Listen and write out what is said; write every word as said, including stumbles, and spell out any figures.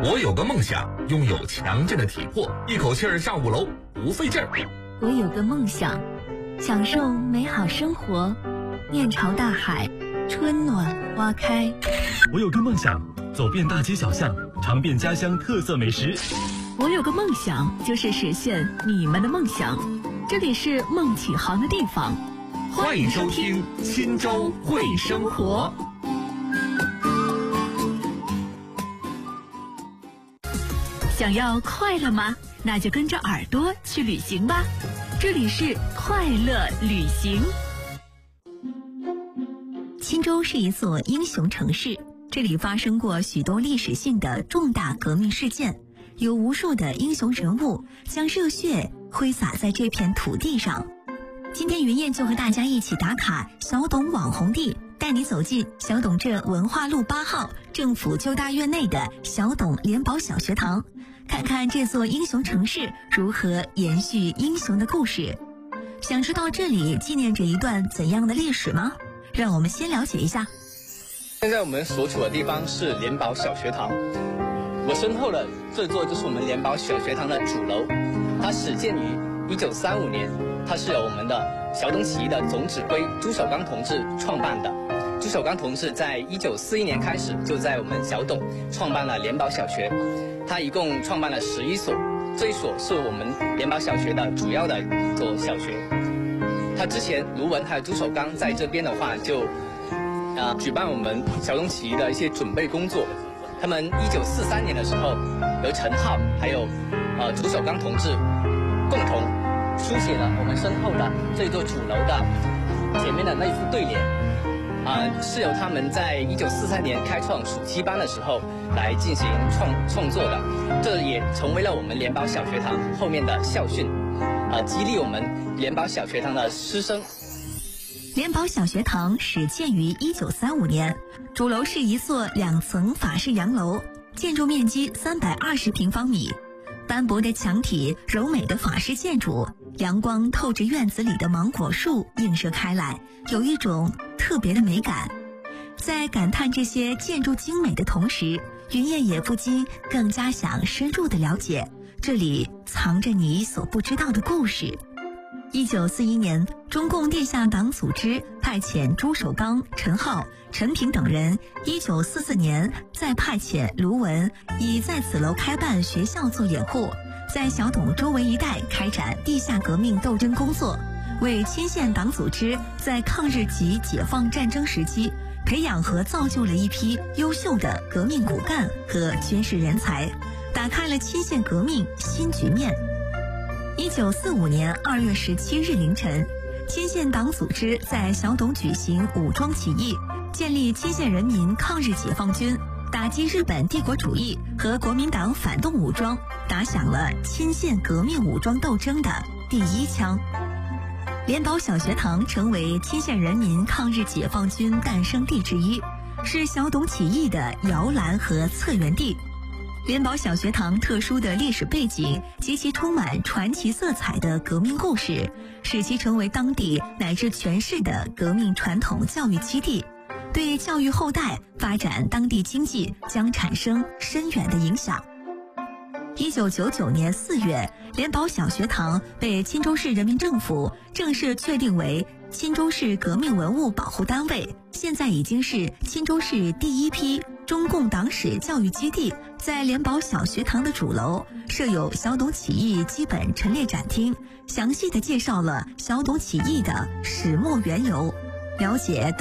我有个梦想，拥有强健的体魄，一口气儿上五楼不费劲儿。 我有个梦想，享受美好生活，面朝大海，春暖花开。 我有个梦想，走遍大街小巷，尝遍家乡特色美食。 我有个梦想，就是实现你们的梦想。这里是梦启航的地方， 欢迎收听新州会生活。 想要快乐吗？那就跟着耳朵去旅行吧。这里是快乐旅行。钦州是一座英雄城市，这里发生过许多历史性的重大革命事件，有无数的英雄人物将热血挥洒在这片土地上。今天云燕就和大家一起打卡小董网红地，带你走进小董镇文化路八号政府旧大院内的小董联保小学堂，看看这座英雄城市如何延续英雄的故事。想知道这里纪念着一段怎样的历史吗？让我们先了解一下。 现在我们所处的地方是联保小学堂，我身后的这座就是我们联保小学堂的主楼，它始建于一九三五年，它是由我们的小董起义的总指挥朱守刚同志创办的。朱守刚同志在一九四一年开始就在我们小董创办了联保小学，他一共创办了十一所，这一所是我们联保小学的主要的一所小学。他之前卢文还有朱守刚在这边的话就呃举办我们小董起义的一些准备工作。他们一九四三年的时候，由陈浩还有呃朱守刚同志共同书写了我们身后的这座主楼的前面的那一副对联。啊、呃，是由他们在一九四三年开创暑期班的时候来进行创创作的，这也成为了我们联保小学堂后面的校训，啊、呃，激励我们联保小学堂的师生。 联保小学堂始建于一九三五年，主楼是一座两层法式洋楼，建筑面积三百二十平方米，斑驳的墙体，柔美的法式建筑，阳光透着院子里的芒果树映射开来，有一种特别的美感。在感叹这些建筑精美的同时，云燕也不禁更加想深入的了解这里藏着你所不知道的故事。一九四一年，中共地下党组织派遣朱守刚、陈浩、陈平等人。一九四四年，再派遣卢文，以在此楼开办学校做掩护，在小董周围一带开展地下革命斗争工作，为钦县党组织在抗日及解放战争时期培养和造就了一批优秀的革命骨干和军事人才，打开了钦县革命新局面。一九四五年二月十七日凌晨，钦县党组织在小董举行武装起义，建立钦县人民抗日解放军，打击日本帝国主义和国民党反动武装，打响了钦县革命武装斗争的第一枪。联保小学堂成为钦县人民抗日解放军诞生地之一，是小董起义的摇篮和策源地。联保小学堂特殊的历史背景及其充满传奇色彩的革命故事，使其成为当地乃至全市的革命传统教育基地，对教育后代、发展当地经济将产生深远的影响。一九九九年四月，联保小学堂被钦州市人民政府正式确定为钦州市革命文物保护单位，现在已经是钦州市第一批中共党史教育基地。在联保小学堂的主楼设有小董起义基本陈列展厅，详细的介绍了小董起义的始末缘由，了解